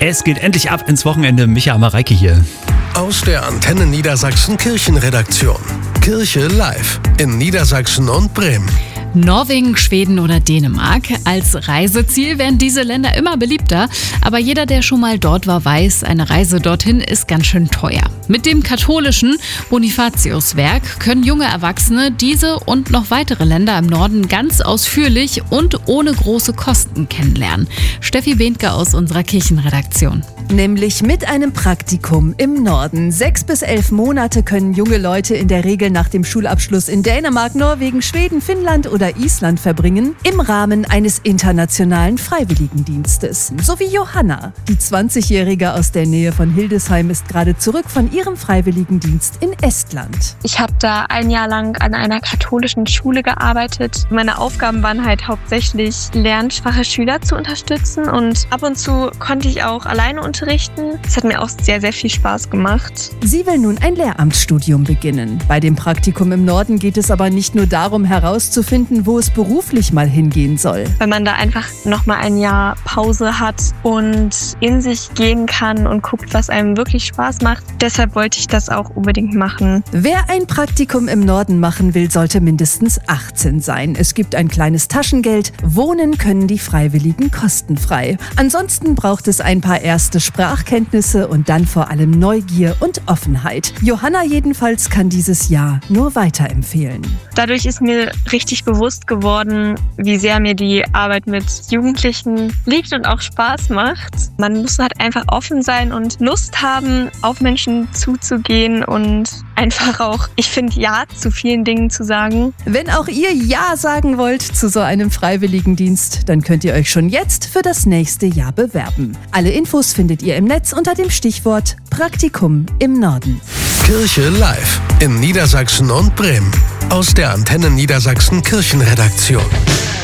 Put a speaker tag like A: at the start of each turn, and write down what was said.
A: Es geht endlich ab ins Wochenende. Micha Mareike hier.
B: Aus der Antenne Niedersachsen Kirchenredaktion. Kirche live in Niedersachsen und Bremen.
C: Norwegen, Schweden oder Dänemark. Als Reiseziel werden diese Länder immer beliebter. Aber jeder, der schon mal dort war, weiß, eine Reise dorthin ist ganz schön teuer. Mit dem katholischen Bonifatiuswerk können junge Erwachsene diese und noch weitere Länder im Norden ganz ausführlich und ohne große Kosten kennenlernen. Steffi Bendke aus unserer Kirchenredaktion.
D: Nämlich mit einem Praktikum im Norden. 6 bis 11 Monate können junge Leute in der Regel nach dem Schulabschluss in Dänemark, Norwegen, Schweden, Finnland oder Island verbringen, im Rahmen eines internationalen Freiwilligendienstes. So wie Johanna. Die 20-Jährige aus der Nähe von Hildesheim ist gerade zurück von ihrem Freiwilligendienst in Estland.
E: Ich habe da ein Jahr lang an einer katholischen Schule gearbeitet. Meine Aufgaben waren halt hauptsächlich, lernschwache Schüler zu unterstützen und ab und zu konnte ich auch alleine unterrichten. Das hat mir auch sehr, sehr viel Spaß gemacht.
D: Sie will nun ein Lehramtsstudium beginnen. Bei dem Praktikum im Norden geht es aber nicht nur darum, herauszufinden, wo es beruflich mal hingehen soll.
E: Wenn man da einfach nochmal ein Jahr Pause hat und in sich gehen kann und guckt, was einem wirklich Spaß macht. Deshalb wollte ich das auch unbedingt machen.
D: Wer ein Praktikum im Norden machen will, sollte mindestens 18 sein. Es gibt ein kleines Taschengeld. Wohnen können die Freiwilligen kostenfrei. Ansonsten braucht es ein paar erste Sprachkenntnisse und dann vor allem Neugier und Offenheit. Johanna jedenfalls kann dieses Jahr nur weiterempfehlen.
E: Dadurch ist mir richtig bewusst geworden, wie sehr mir die Arbeit mit Jugendlichen liegt und auch Spaß macht. Man muss halt einfach offen sein und Lust haben, auf Menschen zuzugehen und einfach auch, ich finde, Ja zu vielen Dingen zu sagen.
D: Wenn auch ihr Ja sagen wollt zu so einem Freiwilligendienst, dann könnt ihr euch schon jetzt für das nächste Jahr bewerben. Alle Infos findet ihr im Netz unter dem Stichwort Praktikum im Norden.
B: Kirche live in Niedersachsen und Bremen. Aus der Antenne Niedersachsen Kirchenredaktion.